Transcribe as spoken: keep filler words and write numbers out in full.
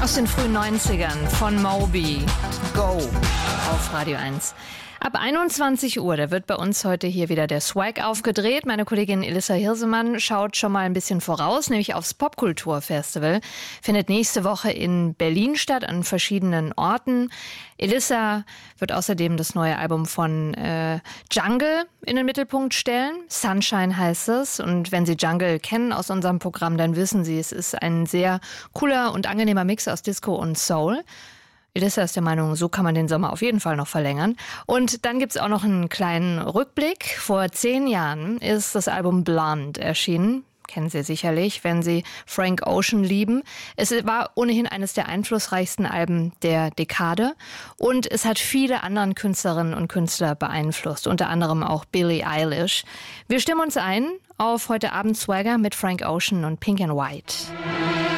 Aus den frühen neunzigern von Moby, Go, auf Radio eins. Ab einundzwanzig Uhr, da wird bei uns heute hier wieder der Swag aufgedreht. Meine Kollegin Elissa Hirsemann schaut schon mal ein bisschen voraus, nämlich aufs Popkulturfestival. Findet nächste Woche in Berlin statt, an verschiedenen Orten. Elissa wird außerdem das neue Album von äh, Jungle in den Mittelpunkt stellen. Sunshine heißt es. Und wenn Sie Jungle kennen aus unserem Programm, dann wissen Sie, es ist ein sehr cooler und angenehmer Mix aus Disco und Soul. Elissa ist der Meinung, so kann man den Sommer auf jeden Fall noch verlängern. Und dann gibt's auch noch einen kleinen Rückblick. Vor zehn Jahren ist das Album Blonde erschienen. Kennen Sie sicherlich, wenn Sie Frank Ocean lieben. Es war ohnehin eines der einflussreichsten Alben der Dekade. Und es hat viele andere Künstlerinnen und Künstler beeinflusst, unter anderem auch Billie Eilish. Wir stimmen uns ein auf heute Abend Swagger mit Frank Ocean und Pink and White.